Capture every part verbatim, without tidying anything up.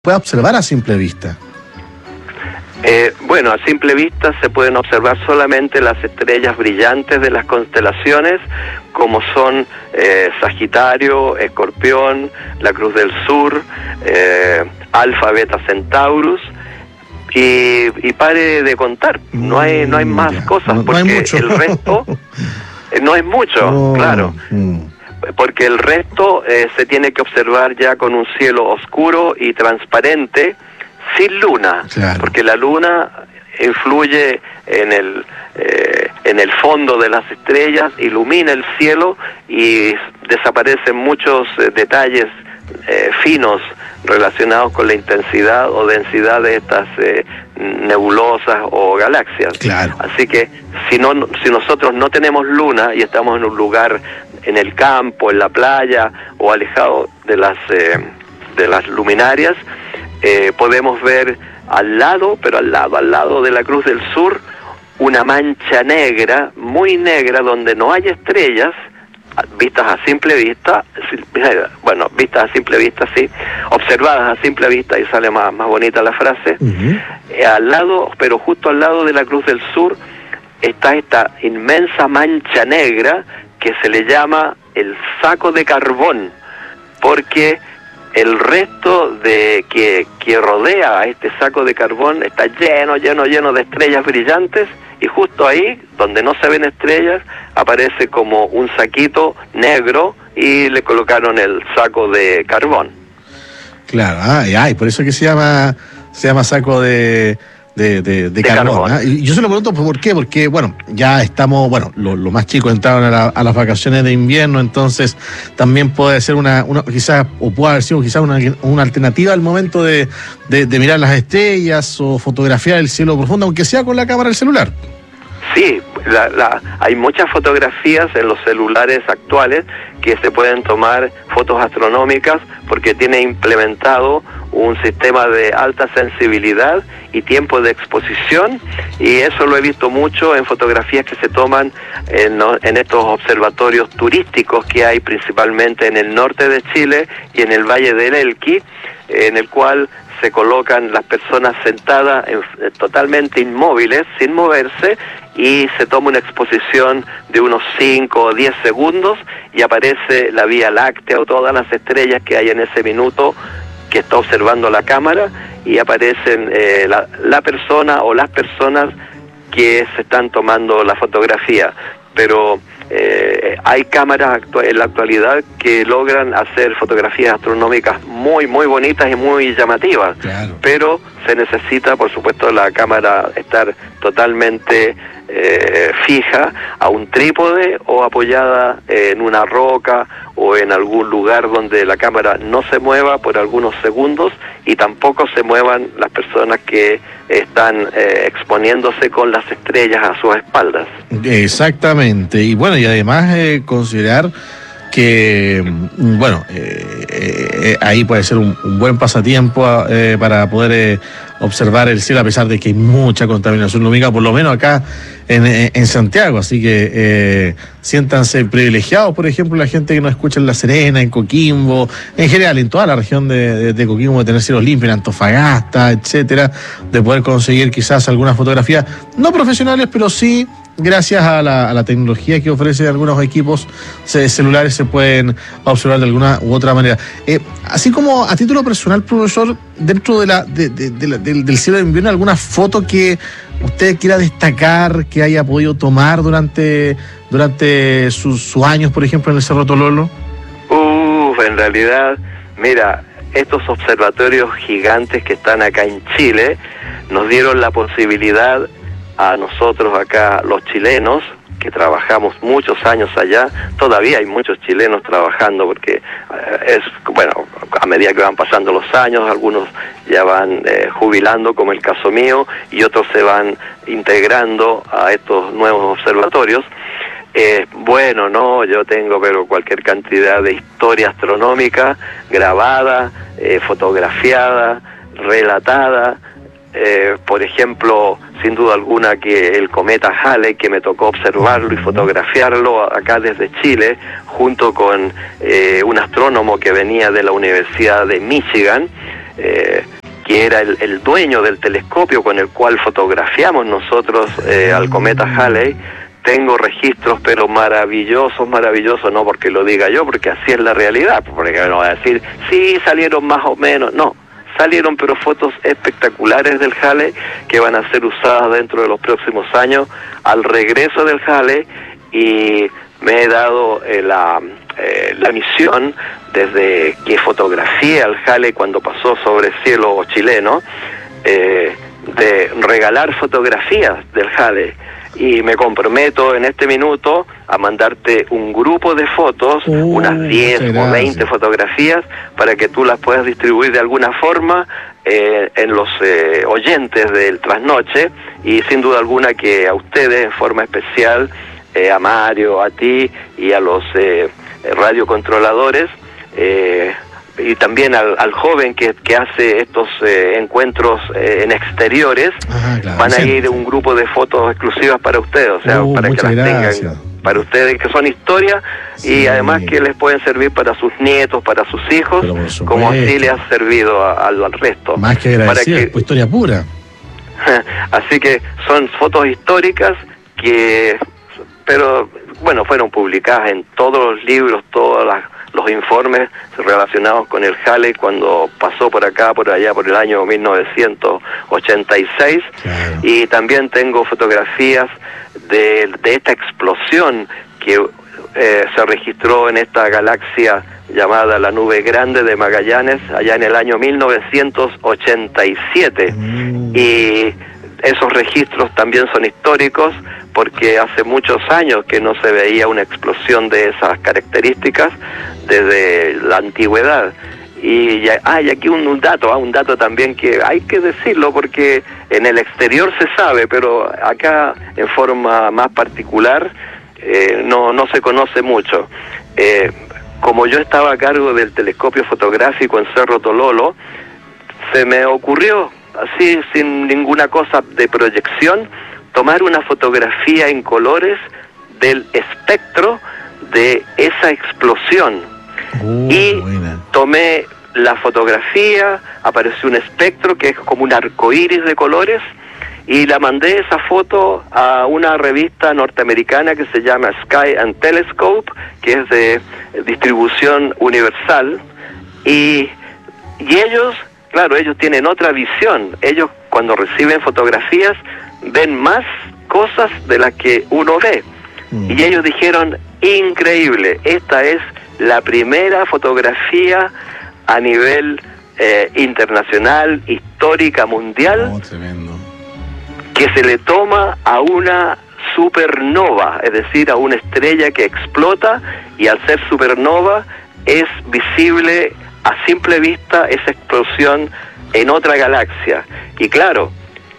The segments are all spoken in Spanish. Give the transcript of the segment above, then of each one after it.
puede observar a simple vista? Eh, bueno, a simple vista se pueden observar solamente las estrellas brillantes de las constelaciones, como son eh, Sagitario, Escorpión, la Cruz del Sur, eh, Alfa, Beta Centaurus, y, y pare de contar. No hay no hay más ya. cosas, no, porque no hay mucho. el resto eh, no es mucho, oh, claro. Mm. Porque el resto eh, se tiene que observar ya con un cielo oscuro y transparente, sin luna, Claro. porque la luna influye en el eh, en el fondo de las estrellas, ilumina el cielo y desaparecen muchos eh, detalles eh, finos relacionados con la intensidad o densidad de estas eh, nebulosas o galaxias. Claro. Así que si no si nosotros no tenemos luna y estamos en un lugar en el campo, en la playa o alejado de las eh, de las luminarias, eh, podemos ver al lado, pero al lado, al lado de la Cruz del Sur, una mancha negra, muy negra, donde no hay estrellas, vistas a simple vista, bueno, vistas a simple vista, sí, observadas a simple vista, y sale más, más bonita la frase. Uh-huh. eh, al lado, pero justo al lado de la Cruz del Sur, está esta inmensa mancha negra que se le llama el saco de carbón, porque el resto de que, que rodea a este saco de carbón está lleno, lleno, lleno de estrellas brillantes, y justo ahí, donde no se ven estrellas, aparece como un saquito negro y le colocaron el saco de carbón. Claro, ah, y, ah, y por eso que se llama se llama saco de de, de, de, De carbón. carbón. ¿Ah? Y yo se lo pregunto por qué, porque bueno, ya estamos, bueno, los lo más chicos entraron a, la, a las vacaciones de invierno, entonces también puede ser una, una quizás, o puede haber sido quizás una, una alternativa al momento de, de, de mirar las estrellas o fotografiar el cielo profundo, aunque sea con la cámara del celular. Sí, la, la, hay muchas fotografías en los celulares actuales que se pueden tomar fotos astronómicas porque tiene implementado un sistema de alta sensibilidad y tiempo de exposición, y eso lo he visto mucho en fotografías que se toman en, en estos observatorios turísticos que hay principalmente en el norte de Chile y en el Valle del Elqui, en el cual se colocan las personas sentadas en, totalmente inmóviles, sin moverse, y se toma una exposición de unos cinco o diez segundos y aparece la Vía Láctea o todas las estrellas que hay en ese minuto que está observando la cámara, y aparecen eh, la, la persona o las personas que se están tomando la fotografía. Pero eh, hay cámaras actu- en la actualidad que logran hacer fotografías astronómicas muy, muy bonitas y muy llamativas. Claro. Pero se necesita, por supuesto, la cámara estar totalmente eh, fija a un trípode o apoyada en una roca o en algún lugar donde la cámara no se mueva por algunos segundos y tampoco se muevan las personas que están eh, exponiéndose con las estrellas a sus espaldas. Exactamente, y bueno, y además eh, considerar que, bueno, eh, eh, ahí puede ser un, un buen pasatiempo eh, para poder eh, observar el cielo, a pesar de que hay mucha contaminación lumínica, por lo menos acá en, en Santiago, así que eh, siéntanse privilegiados, por ejemplo, la gente que nos escucha en La Serena, en Coquimbo, en general, en toda la región de, de, de Coquimbo, de tener cielos limpios, en Antofagasta, etcétera, de poder conseguir quizás algunas fotografías, no profesionales, pero sí, gracias a la, a la tecnología que ofrece algunos equipos se, celulares, se pueden observar de alguna u otra manera. Eh, así como a título personal, profesor, dentro de la, de, de, de la del, del cielo de invierno, ¿alguna foto que usted quiera destacar, que haya podido tomar durante, durante sus, sus años, por ejemplo, en el Cerro Tololo? Uf, en realidad, mira, estos observatorios gigantes que están acá en Chile nos dieron la posibilidad a nosotros acá, los chilenos, que trabajamos muchos años allá, todavía hay muchos chilenos trabajando, porque eh, es, bueno, a medida que van pasando los años, algunos ya van eh, jubilando, como el caso mío, y otros se van integrando a estos nuevos observatorios. Eh, bueno, no, yo tengo pero cualquier cantidad de historia astronómica grabada, eh, fotografiada, relatada. Eh, por ejemplo, sin duda alguna que el cometa Halley, que me tocó observarlo y fotografiarlo acá desde Chile, junto con eh, un astrónomo que venía de la Universidad de Michigan, eh, que era el, el dueño del telescopio con el cual fotografiamos nosotros eh, al cometa Halley. Tengo registros, pero maravillosos, maravillosos, no porque lo diga yo, porque así es la realidad, porque no voy a decir, sí, salieron más o menos, no, salieron pero fotos espectaculares del Halley que van a ser usadas dentro de los próximos años al regreso del Halley, y me he dado eh, la, eh, la misión, desde que fotografié al Halley cuando pasó sobre el cielo chileno, eh, de regalar fotografías del Halley. Y me comprometo en este minuto a mandarte un grupo de fotos, uh, unas diez o veinte fotografías, para que tú las puedas distribuir de alguna forma eh, en los eh, oyentes del Trasnoche, y sin duda alguna que a ustedes en forma especial, eh, a Mario, a ti y a los eh, radiocontroladores, eh, y también al, al joven que, que hace estos eh, encuentros eh, en exteriores. Ajá, claro, van a sí. ir un grupo de fotos exclusivas para ustedes, o sea, uh, para que las gracias. tengan para ustedes, que son historias, sí. y además que les pueden servir para sus nietos, para sus hijos, como así les ha servido a, a, al resto. Más que agradecido, para que, pues, historia pura. Así que son fotos históricas que, pero bueno, fueron publicadas en todos los libros, todas las los informes relacionados con el Halley cuando pasó por acá, por allá, por el año mil novecientos ochenta y seis, claro. Y también tengo fotografías de, de esta explosión que eh, se registró en esta galaxia llamada la Nube Grande de Magallanes, allá en el año mil novecientos ochenta y siete, mm. y esos registros también son históricos, porque hace muchos años que no se veía una explosión de esas características desde la antigüedad. Y ya, hay aquí un, un dato, ah, un dato también que hay que decirlo, porque en el exterior se sabe, pero acá en forma más particular eh, no, no se conoce mucho. Eh, como yo estaba a cargo del telescopio fotográfico en Cerro Tololo, se me ocurrió, así sin ninguna cosa de proyección, tomar una fotografía en colores del espectro de esa explosión. Uh, y buena. Tomé la fotografía, apareció un espectro que es como un arcoíris de colores, y la mandé esa foto a una revista norteamericana que se llama Sky and Telescope, que es de distribución universal, y, y ellos, claro, ellos tienen otra visión. Ellos, cuando reciben fotografías, ven más cosas de las que uno ve. Mm. Y ellos dijeron, increíble, esta es la primera fotografía a nivel eh, internacional, histórica, mundial, oh, tremendo. que se le toma a una supernova, es decir, a una estrella que explota, y al ser supernova es visible a simple vista esa explosión en otra galaxia. Y claro,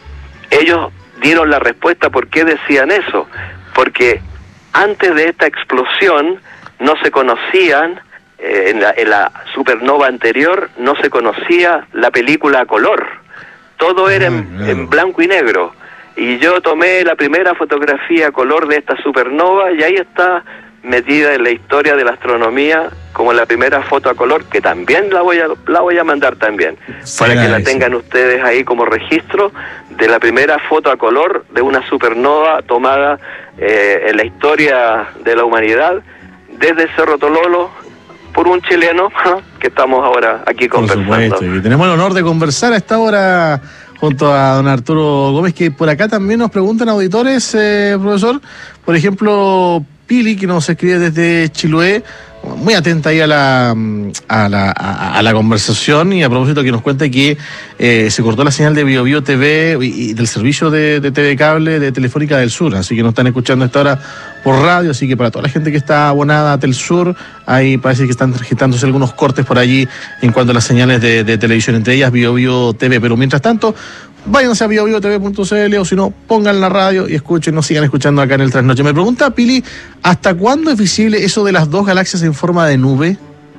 ellos dieron la respuesta por qué decían eso, porque antes de esta explosión no se conocían, eh, en, la, en la supernova anterior no se conocía la película a color, todo era en, ah, claro. en blanco y negro, y yo tomé la primera fotografía a color de esta supernova, y ahí está metida en la historia de la astronomía como la primera foto a color, que también la voy a la voy a mandar también, sí, para que la tengan ustedes ahí como registro de la primera foto a color de una supernova tomada eh, en la historia de la humanidad desde Cerro Tololo por un chileno que estamos ahora aquí conversando. Por supuesto, y tenemos el honor de conversar a esta hora junto a don Arturo Gómez, que por acá también nos preguntan auditores, eh, profesor, por ejemplo, Pili, que nos escribe desde Chiloé, muy atenta ahí a la a la, a, a la conversación, y a propósito que nos cuenta que eh, se cortó la señal de Bio Bio T V y, y del servicio de, de T V Cable de Telefónica del Sur, así que nos están escuchando a esta hora por radio, así que para toda la gente que está abonada a Telsur, ahí parece que están registrándose algunos cortes por allí en cuanto a las señales de, de televisión, entre ellas Bio Bio T V, pero mientras tanto, váyanse a bio bio t v punto c l, o si no, pongan la radio y escuchen, nos sigan escuchando acá en el Trasnoche. Me pregunta Pili, ¿hasta cuándo es visible eso de las dos galaxias en forma de nube?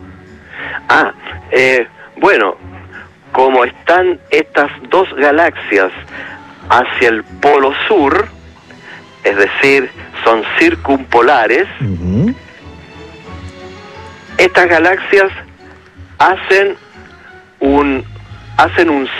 Ah, eh, bueno, como están estas dos galaxias hacia el polo sur, es decir, son circumpolares, uh-huh. estas galaxias hacen un hacen un